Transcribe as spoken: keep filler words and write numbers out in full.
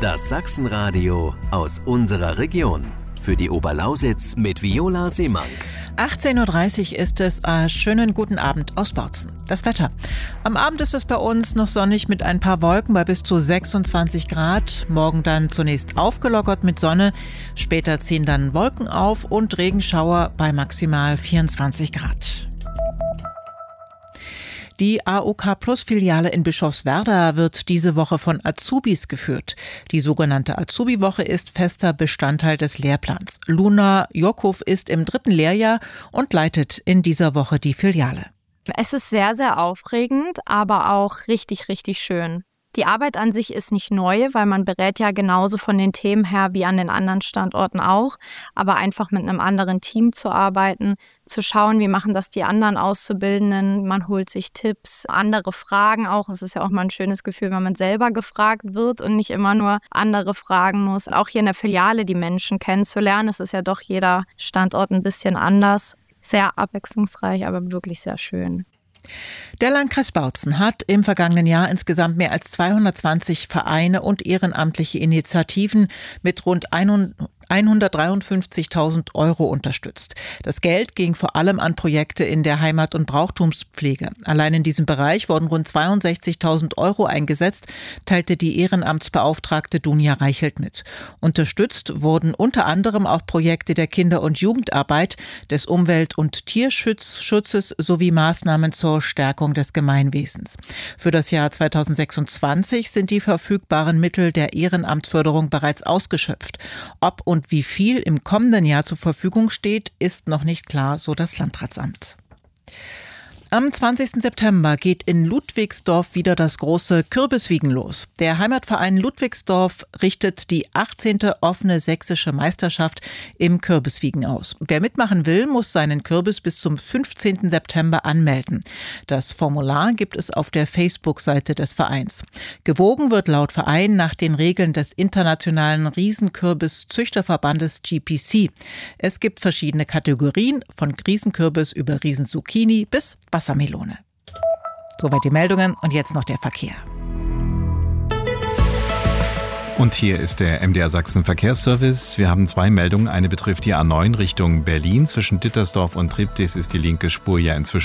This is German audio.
Das Sachsenradio aus unserer Region. Für die Oberlausitz mit Viola Seemank. achtzehn Uhr dreißig ist es. Äh, schönen guten Abend aus Bautzen. Das Wetter. Am Abend ist es bei uns noch sonnig mit ein paar Wolken bei bis zu sechsundzwanzig Grad. Morgen dann zunächst aufgelockert mit Sonne. Später ziehen dann Wolken auf und Regenschauer bei maximal vierundzwanzig Grad. Die A O K-Plus-Filiale in Bischofswerda wird diese Woche von Azubis geführt. Die sogenannte Azubi-Woche ist fester Bestandteil des Lehrplans. Luna Jokow ist im dritten Lehrjahr und leitet in dieser Woche die Filiale. Es ist sehr, sehr aufregend, aber auch richtig, richtig schön. Die Arbeit an sich ist nicht neu, weil man berät ja genauso von den Themen her wie an den anderen Standorten auch. Aber einfach mit einem anderen Team zu arbeiten, zu schauen, wie machen das die anderen Auszubildenden. Man holt sich Tipps, andere Fragen auch. Es ist ja auch mal ein schönes Gefühl, wenn man selber gefragt wird und nicht immer nur andere fragen muss. Auch hier in der Filiale die Menschen kennenzulernen. Es ist ja doch jeder Standort ein bisschen anders. Sehr abwechslungsreich, aber wirklich sehr schön. Der Landkreis Bautzen hat im vergangenen Jahr insgesamt mehr als zweihundertzwanzig Vereine und ehrenamtliche Initiativen mit rund hundertdreiundfünfzigtausend Euro unterstützt. Das Geld ging vor allem an Projekte in der Heimat- und Brauchtumspflege. Allein in diesem Bereich wurden rund zweiundsechzigtausend Euro eingesetzt, teilte die Ehrenamtsbeauftragte Dunja Reichelt mit. Unterstützt wurden unter anderem auch Projekte der Kinder- und Jugendarbeit, des Umwelt- und Tierschutzes sowie Maßnahmen zur Stärkung des Gemeinwesens. Für das Jahr zweitausendsechsundzwanzig sind die verfügbaren Mittel der Ehrenamtsförderung bereits ausgeschöpft. Ob und wie viel im kommenden Jahr zur Verfügung steht, ist noch nicht klar, so das Landratsamt. Am zwanzigsten September geht in Ludwigsdorf wieder das große Kürbiswiegen los. Der Heimatverein Ludwigsdorf richtet die achtzehnte offene sächsische Meisterschaft im Kürbiswiegen aus. Wer mitmachen will, muss seinen Kürbis bis zum fünfzehnten September anmelden. Das Formular gibt es auf der Facebook-Seite des Vereins. Gewogen wird laut Verein nach den Regeln des internationalen Riesenkürbis-Züchterverbandes G P C. Es gibt verschiedene Kategorien, von Riesenkürbis über Riesenzucchini bis Wassermelone. Soweit die Meldungen und jetzt noch der Verkehr. Und hier ist der M D R Sachsen Verkehrsservice. Wir haben zwei Meldungen. Eine betrifft die A neun Richtung Berlin. Zwischen Dittersdorf und Triptis ist die linke Spur ja inzwischen